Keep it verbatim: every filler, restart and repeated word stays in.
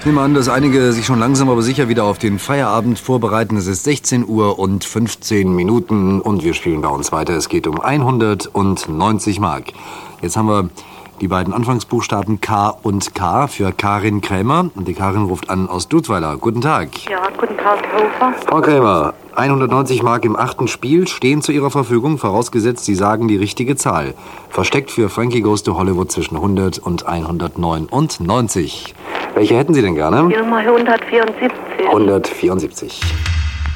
Ich nehme an, dass einige sich schon langsam aber sicher wieder auf den Feierabend vorbereiten. Es ist sechzehn Uhr und fünfzehn Minuten und wir spielen bei uns weiter. Es geht um hundertneunzig Mark. Jetzt haben wir die beiden Anfangsbuchstaben K und K für Karin Krämer. Und die Karin ruft an aus Dudweiler. Guten Tag. Ja, guten Tag, Herr Hofer. Frau Krämer, hundertneunzig Mark im achten Spiel stehen zu Ihrer Verfügung, vorausgesetzt, Sie sagen die richtige Zahl. Versteckt für Frankie Goes to Hollywood zwischen hundert und hundertneunundneunzig. Welche hätten Sie denn gerne? Die Nummer hundertvierundsiebzig. hundertvierundsiebzig.